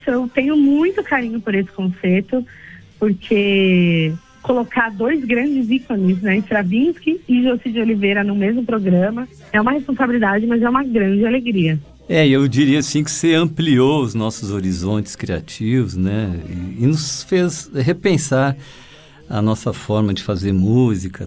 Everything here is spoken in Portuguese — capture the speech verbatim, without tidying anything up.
Eu tenho muito carinho por esse concerto, porque colocar dois grandes ícones, né, Stravinsky e Josi de Oliveira no mesmo programa, é uma responsabilidade, mas é uma grande alegria. É, eu diria assim que você ampliou os nossos horizontes criativos, né, e, e nos fez repensar a nossa forma de fazer música